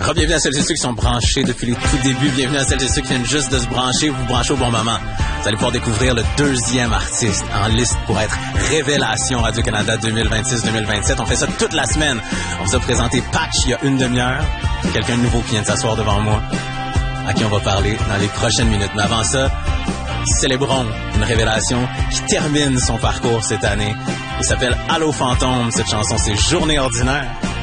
Bienvenue à celles et ceux qui sont branchés depuis les tout débuts. Bienvenue à celles et ceux qui viennent juste de se brancher. Vous branchez au bon moment. Vous allez pouvoir découvrir le deuxième artiste en liste pour être Révélation Radio-Canada 2026-2027. On fait ça toute la semaine. On vous a présenté Patch il y a une demi-heure. Quelqu'un de nouveau qui vient de s'asseoir devant moi, à qui on va parler dans les prochaines minutes. Mais avant ça, célébrons une révélation qui termine son parcours cette année. Il s'appelle Allô Fantôme. Cette chanson, c'est Journée ordinaire.